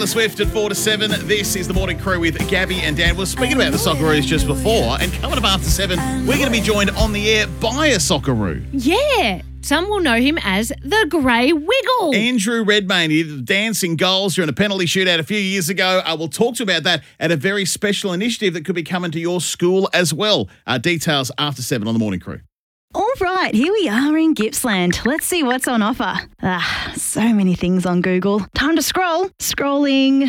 Taylor Swift at 4 to 7. This is the Morning Crew with Gabby and Dan. We're speaking about the Socceroos just before, and coming up after 7, we're going to be joined on the air by a Socceroo. Yeah. Some will know him as the Grey Wiggle. Andrew Redmayne, he did dancing goals during a penalty shootout a few years ago. We'll talk to you about that at a very special initiative that could be coming to your school as well. Details after 7 on the Morning Crew. All right, here we are in Gippsland. Let's see what's on offer. So many things on Google. Time to scroll. Scrolling.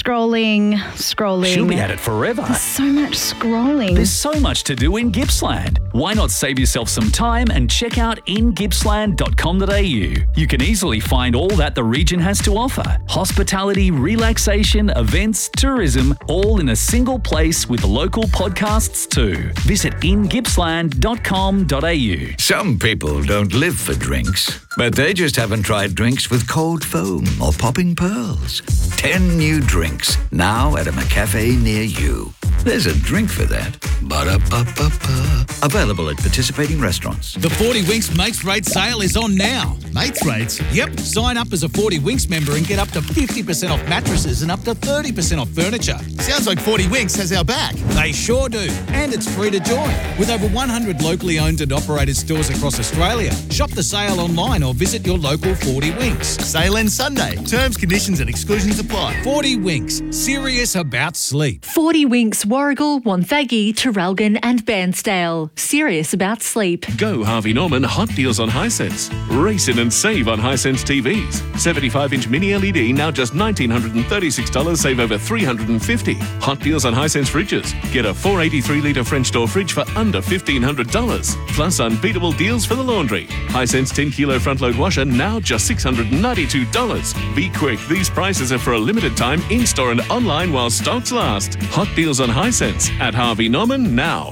She'll be at it forever. There's so much scrolling. There's so much to do in Gippsland. Why not save yourself some time and check out ingippsland.com.au? You can easily find all that the region has to offer. Hospitality, relaxation, events, tourism, all in a single place with local podcasts too. Visit ingippsland.com.au. Some people don't live for drinks, but they just haven't tried drinks with cold foam or popping pearls. 10 new drinks now at a McCafe near you. There's a drink for that. Ba-da-ba-ba-ba. Available at participating restaurants. The 40 Winks Mates Rate sale is on now. Mates rates? Yep. Sign up as a 40 Winks member and get up to 50% off mattresses and up to 30% off furniture. Sounds like 40 Winks has our back. They sure do. And it's free to join. With over 100 locally owned and operated stores across Australia. Shop the sale online or visit your local 40 Winks. Sale ends Sunday. Terms, conditions and exclusions apply. 40 Winks. Serious about sleep. 40 Winks, Warragul, Wonthaggi, Traralgon and Bairnsdale. Serious about sleep. Go Harvey Norman Hot Deals on Hisense. Race in and save on Hisense TVs. 75-inch mini LED now just $1,936, save over $350. Hot Deals on Hisense fridges. Get a 483-litre French door fridge for under $1,500. Plus unbeatable deals for the laundry. Hisense 10-kilo front-load washer now just $692. Be quick, these prices are for a limited time in-store and online while stocks last. Hot Deals on Hisense at Harvey Norman now.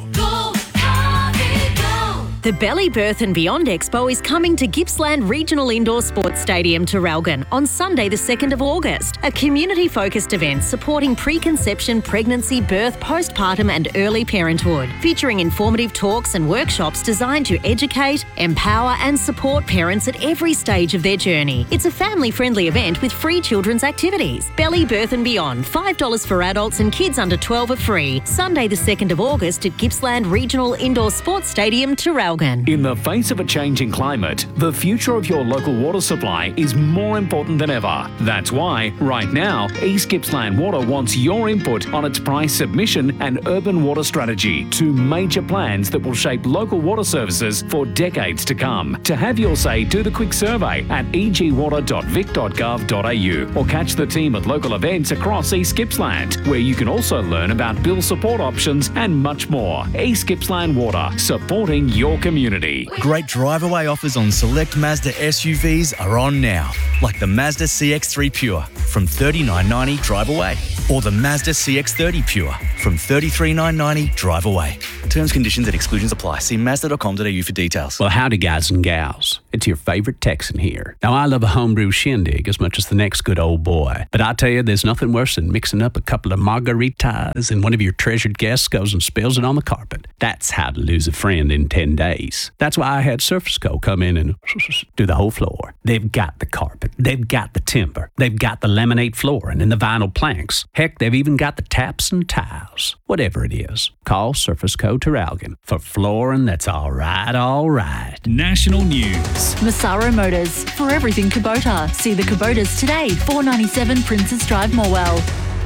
The Belly Birth and Beyond Expo is coming to Gippsland Regional Indoor Sports Stadium, Traralgon on Sunday the 2nd of August. A community-focused event supporting preconception, pregnancy, birth, postpartum and early parenthood. Featuring informative talks and workshops designed to educate, empower and support parents at every stage of their journey. It's a family-friendly event with free children's activities. Belly Birth and Beyond, $5 for adults and kids under 12 are free. Sunday the 2nd of August at Gippsland Regional Indoor Sports Stadium, Traralgon. In the face of a changing climate, the future of your local water supply is more important than ever. That's why, right now, East Gippsland Water wants your input on its price submission and urban water strategy, two major plans that will shape local water services for decades to come. To have your say, do the quick survey at egwater.vic.gov.au or catch the team at local events across East Gippsland, where you can also learn about bill support options and much more. East Gippsland Water, supporting your community. Great drive-away offers on select Mazda SUVs are on now, like the Mazda CX-3 Pure from $39.90 drive away, or the Mazda CX-30 Pure from $33,990 drive away. Terms, conditions and exclusions apply. See Mazda.com.au for details. Well, howdy guys and gals. It's your favourite Texan here. Now, I love a homebrew shindig as much as the next good old boy. But I tell you, there's nothing worse than mixing up a couple of margaritas and one of your treasured guests goes and spills it on the carpet. That's how to lose a friend in 10 days. That's why I had Surface Co. come in and do the whole floor. They've got the carpet. They've got the timber. They've got the laminate flooring and the vinyl planks. Heck, they've even got the taps and tiles. Whatever it is, call Surface Co. Traralgon for flooring that's all right, all right. National news. Massaro Motors. For everything Kubota. See the Kubotas today, 497 Princes Drive, Morwell.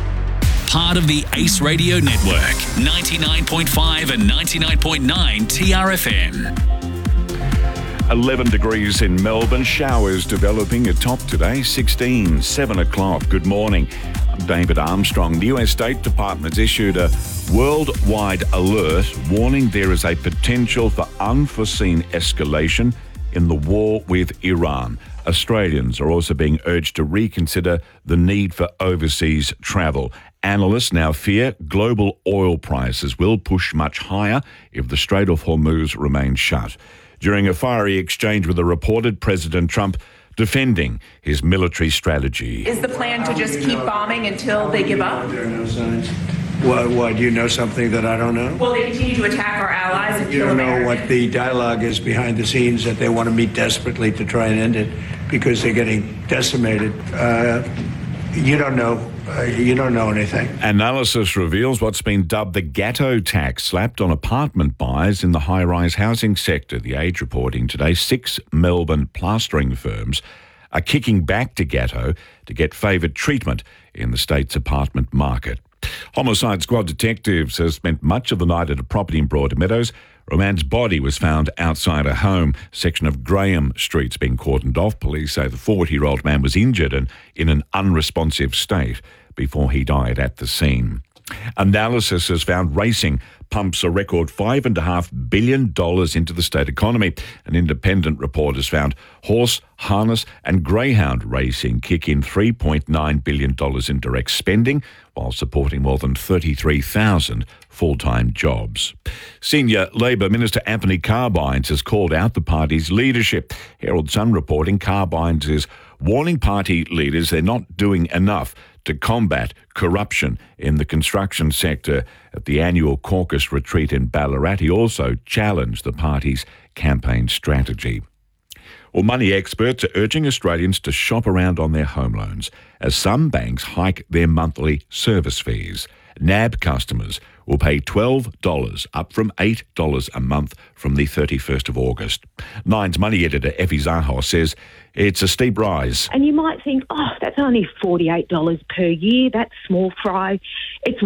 Part of the Ace Radio Network, 99.5 and 99.9 TRFM. 11 degrees in Melbourne. Showers developing atop today. 16, 7 o'clock. Good morning. I'm David Armstrong. The US State Department's issued a worldwide alert warning there is a potential for unforeseen escalation in the war with Iran. Australians are also being urged to reconsider the need for overseas travel. Analysts now fear global oil prices will push much higher if the Strait of Hormuz remains shut. During a fiery exchange with a reporter, President Trump defending his military strategy. Is the plan to just keep bombing until they give up? There are no signs. Why, do you know something that I don't know? Will they continue to attack our allies and You kill don't know Americans? what the dialogue is behind the scenes, that they want to meet desperately to try and end it because they're getting decimated. You don't know You don't know anything. Analysis reveals what's been dubbed the Gatto tax slapped on apartment buyers in the high-rise housing sector. The Age reporting today 6 Melbourne plastering firms are kicking back to Gatto to get favoured treatment in the state's apartment market. Homicide Squad detectives have spent much of the night at a property in Broadmeadows. A man's body was found outside a home. A section of Graham Street's been cordoned off. Police say the 40-year-old man was injured and in an unresponsive state before he died at the scene. Analysis has found racing pumps a record $5.5 billion into the state economy. An independent report has found horse, harness and greyhound racing kick in $3.9 billion in direct spending while supporting more than 33,000 full-time jobs. Senior Labor Minister Anthony Carbines has called out the party's leadership. Herald Sun reporting Carbines is warning party leaders they're not doing enough to combat corruption in the construction sector. At the annual caucus retreat in Ballarat, he also challenged the party's campaign strategy. Well, money experts are urging Australians to shop around on their home loans as some banks hike their monthly service fees. NAB customers will pay $12, up from $8 a month from the 31st of August. Nine's money editor Effie Zahos says it's a steep rise. And you might think, that's only $48 per year. That's small fry. It's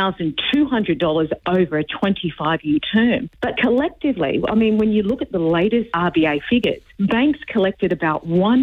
$1,200 over a 25-year term. But collectively, when you look at the latest RBA figures, banks collected about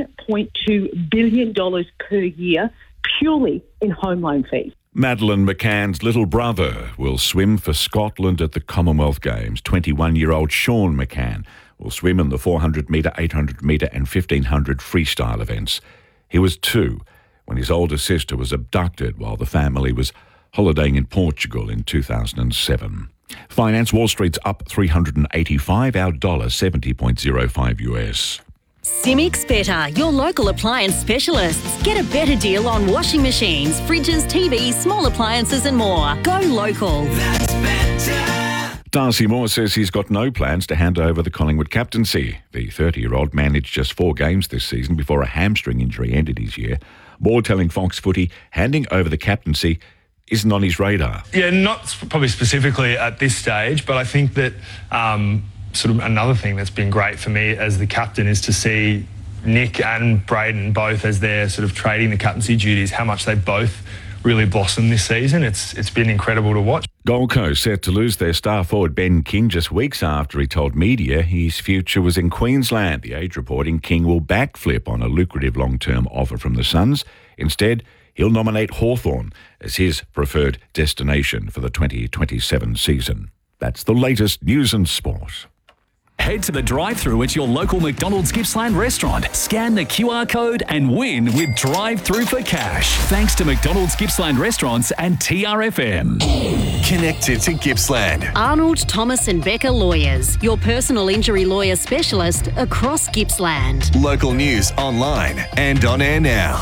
$1.2 billion per year purely in home loan fees. Madeleine McCann's little brother will swim for Scotland at the Commonwealth Games. 21-year-old Sean McCann will swim in the 400-metre, 800-metre and 1,500 freestyle events. He was 2 when his older sister was abducted while the family was holidaying in Portugal in 2007. Finance, Wall Street's up 385, our dollar 70.05 US. Simics Better, your local appliance specialists. Get a better deal on washing machines, fridges, TVs, small appliances and more. Go local. That's better. Darcy Moore says he's got no plans to hand over the Collingwood captaincy. The 30-year-old managed just 4 games this season before a hamstring injury ended his year. Moore telling Fox Footy handing over the captaincy isn't on his radar. Yeah, not probably specifically at this stage, but I think that sort of another thing that's been great for me as the captain is to see Nick and Braden both as they're sort of trading the captaincy duties, how much they both really blossomed this season. It's been incredible to watch. Gold Coast set to lose their star forward Ben King just weeks after he told media his future was in Queensland. The Age reporting King will backflip on a lucrative long-term offer from the Suns. Instead, he'll nominate Hawthorn as his preferred destination for the 2027 season. That's the latest news and sport. Head to the drive-thru at your local McDonald's Gippsland restaurant. Scan the QR code and win with drive-thru for cash. Thanks to McDonald's Gippsland Restaurants and TRFM. Connected to Gippsland. Arnold, Thomas and Becker Lawyers, your personal injury lawyer specialist across Gippsland. Local news online and on air now.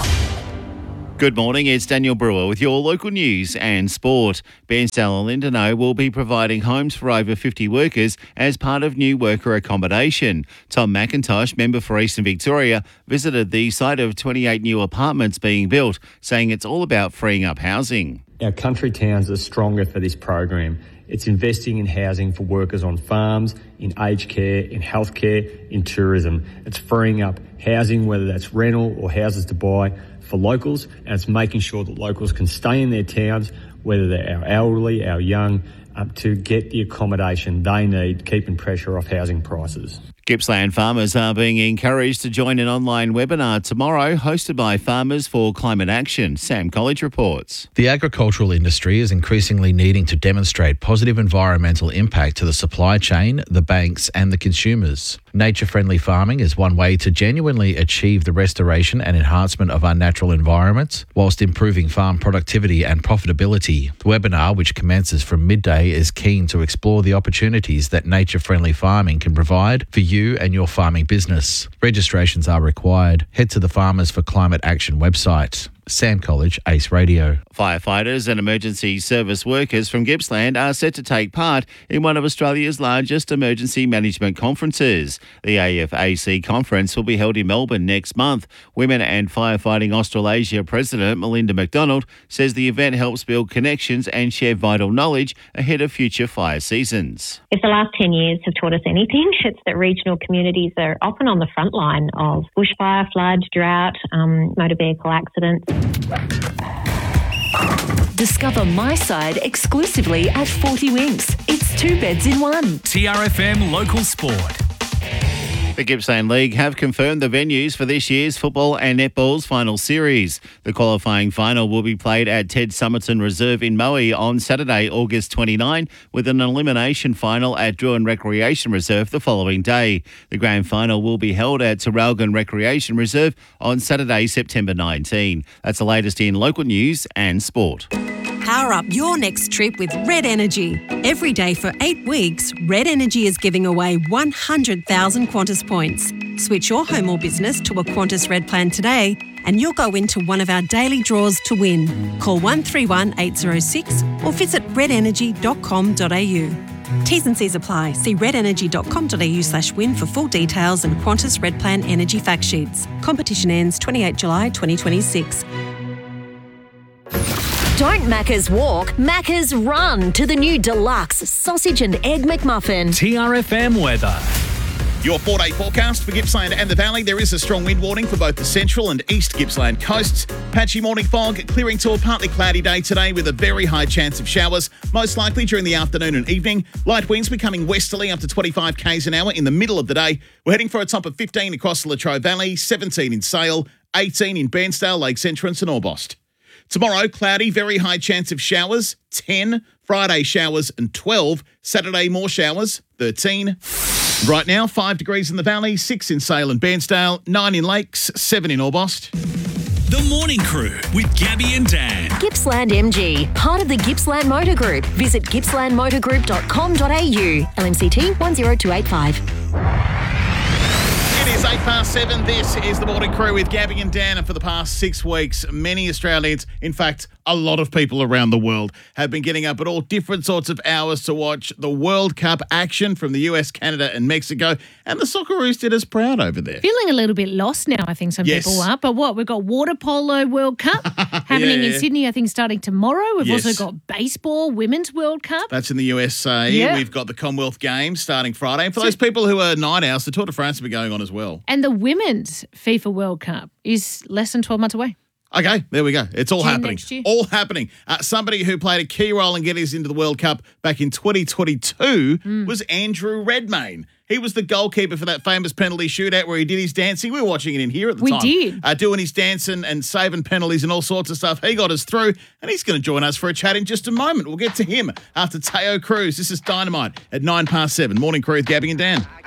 Good morning, it's Daniel Brewer with your local news and sport. Bairnsdale and Lindenow will be providing homes for over 50 workers as part of new worker accommodation. Tom McIntosh, member for Eastern Victoria, visited the site of 28 new apartments being built, saying it's all about freeing up housing. Our country towns are stronger for this program. It's investing in housing for workers on farms, in aged care, in healthcare, in tourism. It's freeing up housing, whether that's rental or houses to buy, for locals, and it's making sure that locals can stay in their towns, whether they're our elderly, our young, to get the accommodation they need, keeping pressure off housing prices. Gippsland farmers are being encouraged to join an online webinar tomorrow hosted by Farmers for Climate Action. Sam College reports. The agricultural industry is increasingly needing to demonstrate positive environmental impact to the supply chain, the banks and the consumers. Nature-friendly farming is one way to genuinely achieve the restoration and enhancement of our natural environments whilst improving farm productivity and profitability. The webinar, which commences from midday, is keen to explore the opportunities that nature-friendly farming can provide for you and your farming business. Registrations are required. Head to the Farmers for Climate Action website. Sam College, Ace Radio. Firefighters and emergency service workers from Gippsland are set to take part in one of Australia's largest emergency management conferences. The AFAC conference will be held in Melbourne next month. Women and Firefighting Australasia President Melinda McDonald says the event helps build connections and share vital knowledge ahead of future fire seasons. If the last 10 years have taught us anything, it's that regional communities are often on the front line of bushfire, flood, drought, motor vehicle accidents. Discover My Side exclusively at 40 Winks. It's 2 beds in one. TRFM Local Sport. The Gippsland League have confirmed the venues for this year's football and netball's final series. The qualifying final will be played at Ted Summerton Reserve in Moe on Saturday, August 29, with an elimination final at Druin Recreation Reserve the following day. The grand final will be held at Terralgan Recreation Reserve on Saturday, September 19. That's the latest in local news and sport. Power up your next trip with Red Energy. Every day for 8 weeks, Red Energy is giving away 100,000 Qantas points. Switch your home or business to a Qantas Red plan today and you'll go into one of our daily draws to win. Call 131 806 or visit redenergy.com.au. T's and C's apply. See redenergy.com.au/win for full details and Qantas Red Plan energy fact sheets. Competition ends 28 July 2026. Don't Macca's walk, Macca's run to the new deluxe sausage and egg McMuffin. TRFM weather. Your 4-day forecast for Gippsland and the Valley. There is a strong wind warning for both the central and east Gippsland coasts. Patchy morning fog, clearing to a partly cloudy day today with a very high chance of showers, most likely during the afternoon and evening. Light winds becoming westerly up to 25 k's an hour in the middle of the day. We're heading for a top of 15 across the Latrobe Valley, 17 in Sale, 18 in Bairnsdale, Lakes Entrance and Orbost. Tomorrow, cloudy, very high chance of showers, 10. Friday, showers and 12. Saturday, more showers, 13. Right now, 5 degrees in the Valley, 6 in Sale and Bairnsdale, 9 in Lakes, 7 in Orbost. The Morning Crew with Gabby and Dan. Gippsland MG, part of the Gippsland Motor Group. Visit gippslandmotorgroup.com.au. LMCT 10285. It is 7:08. This is the Morning Crew with Gabby and Dan. And for the past 6 weeks, many Australians, in fact, a lot of people around the world, have been getting up at all different sorts of hours to watch the World Cup action from the US, Canada and Mexico. And the Socceroos did us proud over there. Feeling a little bit lost now, I think some people are. But we've got Water Polo World Cup happening in Sydney, I think, starting tomorrow. We've also got Baseball Women's World Cup. That's in the USA. Yeah. We've got the Commonwealth Games starting Friday. And for those people who are night owls, the Tour de France will be going on as well. And the Women's FIFA World Cup is less than 12 months away. Okay, there we go. It's all June happening. next year. All happening. Somebody who played a key role in getting us into the World Cup back in 2022 was Andrew Redmayne. He was the goalkeeper for that famous penalty shootout where he did his dancing. We were watching it in here at the time. We did. Doing his dancing and saving penalties and all sorts of stuff. He got us through, and he's going to join us for a chat in just a moment. We'll get to him after Teo Cruz. This is Dynamite at 7:09. Morning Crew with Gabby and Dan.